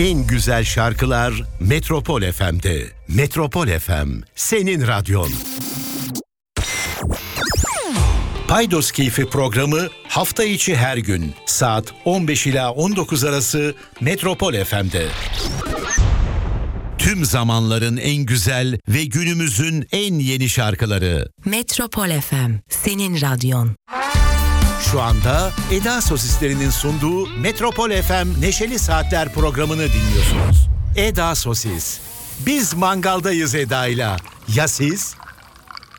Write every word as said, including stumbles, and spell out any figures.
En güzel şarkılar Metropol F M'de. Metropol F M, senin radyon. Paydos Keyfi programı hafta içi her gün saat on beş ila on dokuz arası Metropol F M'de. Tüm zamanların en güzel ve günümüzün en yeni şarkıları. Metropol F M, senin radyon. Şu anda Eda Sosislerinin sunduğu Metropol F M Neşeli Saatler programını dinliyorsunuz. Eda Sosis. Biz mangaldayız Eda'yla. Ya siz?